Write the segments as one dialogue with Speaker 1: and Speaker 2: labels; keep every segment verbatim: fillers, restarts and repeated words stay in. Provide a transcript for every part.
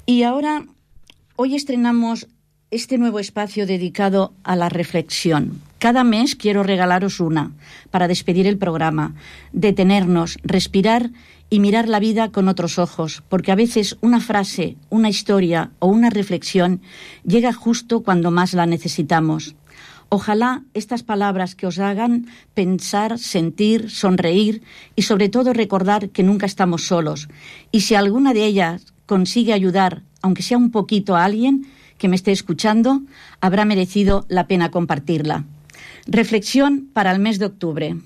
Speaker 1: Y ahora, hoy estrenamos este nuevo espacio dedicado a la reflexión. Cada mes quiero regalaros una para despedir el programa, detenernos, respirar y mirar la vida con otros ojos, porque a veces una frase, una historia o una reflexión llega justo cuando más la necesitamos. Ojalá estas palabras que os hagan pensar, sentir, sonreír y sobre todo recordar que nunca estamos solos. Y si alguna de ellas consigue ayudar, aunque sea un poquito, a alguien que me esté escuchando, habrá merecido la pena compartirla. Reflexión para el mes de octubre.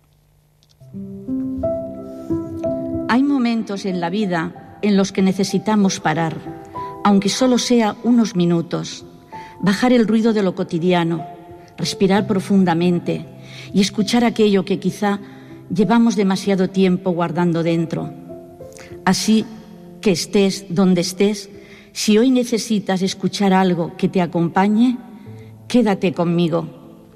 Speaker 1: Hay momentos en la vida en los que necesitamos parar, aunque solo sea unos minutos, bajar el ruido de lo cotidiano, respirar profundamente y escuchar aquello que quizá llevamos demasiado tiempo guardando dentro. Así que estés donde estés, si hoy necesitas escuchar algo que te acompañe, quédate conmigo.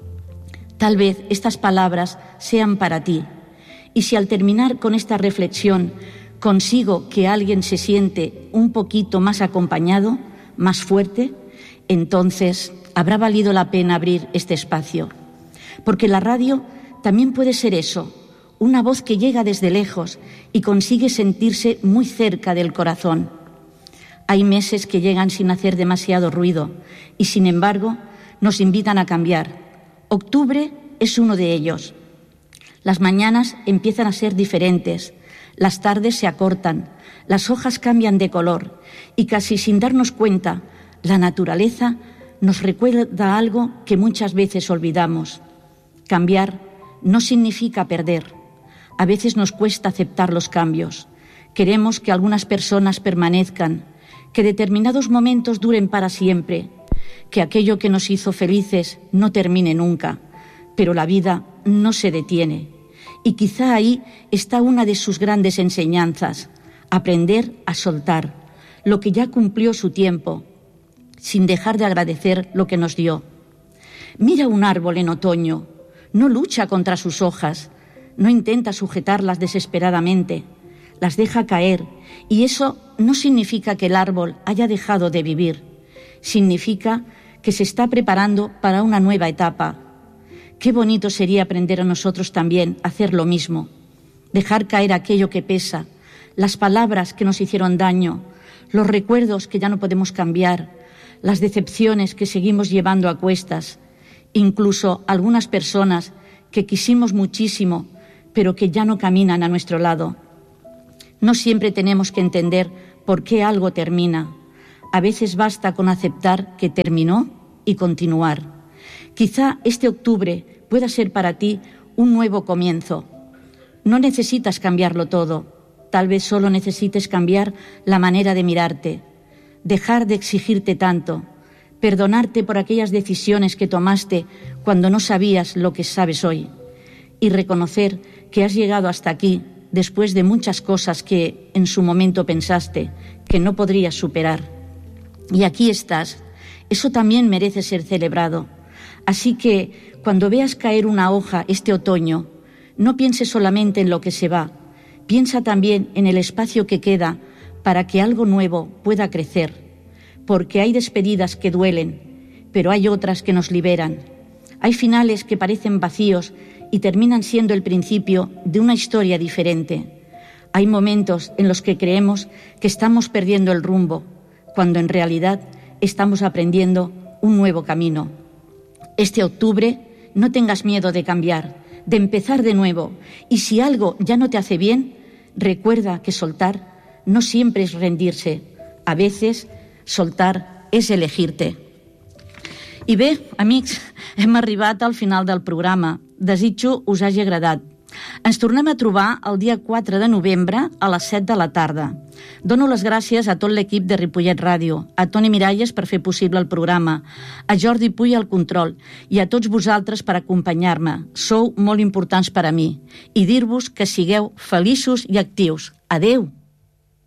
Speaker 1: Tal vez estas palabras sean para ti. Y si al terminar con esta reflexión consigo que alguien se siente un poquito más acompañado, más fuerte, entonces habrá valido la pena abrir este espacio. Porque la radio también puede ser eso, una voz que llega desde lejos y consigue sentirse muy cerca del corazón. Hay meses que llegan sin hacer demasiado ruido y, sin embargo, nos invitan a cambiar. Octubre es uno de ellos. Las mañanas empiezan a ser diferentes, las tardes se acortan, las hojas cambian de color y casi sin darnos cuenta, la naturaleza nos recuerda algo que muchas veces olvidamos. Cambiar no significa perder. A veces nos cuesta aceptar los cambios. Queremos que algunas personas permanezcan, que determinados momentos duren para siempre, que aquello que nos hizo felices no termine nunca, pero la vida no se detiene. Y quizá ahí está una de sus grandes enseñanzas, aprender a soltar lo que ya cumplió su tiempo, sin dejar de agradecer lo que nos dio. Mira un árbol en otoño, no lucha contra sus hojas, no intenta sujetarlas desesperadamente, las deja caer, y eso no significa que el árbol haya dejado de vivir, significa que se está preparando para una nueva etapa. Qué bonito sería aprender a nosotros también a hacer lo mismo, dejar caer aquello que pesa, las palabras que nos hicieron daño, los recuerdos que ya no podemos cambiar, las decepciones que seguimos llevando a cuestas, incluso algunas personas que quisimos muchísimo, pero que ya no caminan a nuestro lado. No siempre tenemos que entender por qué algo termina. A veces basta con aceptar que terminó y continuar. Quizá este octubre pueda ser para ti un nuevo comienzo. No necesitas cambiarlo todo. Tal vez solo necesites cambiar la manera de mirarte, dejar de exigirte tanto, perdonarte por aquellas decisiones que tomaste cuando no sabías lo que sabes hoy y reconocer que has llegado hasta aquí después de muchas cosas que en su momento pensaste que no podrías superar. Y aquí estás. Eso también merece ser celebrado. Así que cuando veas caer una hoja este otoño, no pienses solamente en lo que se va, piensa también en el espacio que queda para que algo nuevo pueda crecer, porque hay despedidas que duelen, pero hay otras que nos liberan. Hay finales que parecen vacíos y terminan siendo el principio de una historia diferente. Hay momentos en los que creemos que estamos perdiendo el rumbo, cuando en realidad estamos aprendiendo un nuevo camino. Este octubre no tengas miedo de cambiar, de empezar de nuevo, y si algo ya no te hace bien, recuerda que soltar no siempre es rendirse, a veces soltar és elegir-te. I bé, amics, hem arribat al final del programa. Desitjo us hagi agradat. Ens tornem a trobar el dia quatre de novembre a les set de la tarda. Dono les gràcies a tot l'equip de Ripollet Ràdio, a Toni Miralles per fer possible el programa, a Jordi Puy al control i a tots vosaltres per acompanyar-me. Sou molt importants per a mi. I dir-vos que sigueu feliços i actius. Adeu!